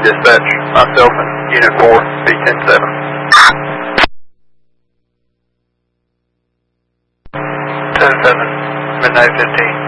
dispatch. Myself and Unit 4, B-10-7. 10-7, midnight 15.